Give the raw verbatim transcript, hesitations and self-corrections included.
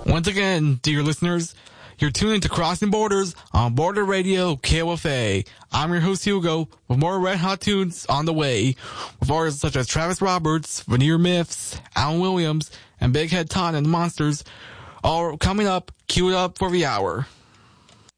Once again, dear listeners, you're tuning to Crossing Borders on Border Radio K O F A. I'm your host, Hugo, with more red hot tunes on the way, with artists such as Travis Roberts, Veneer Myths, Alan Williams, and Big Head Todd and the Monsters, all coming up, queued up for the hour.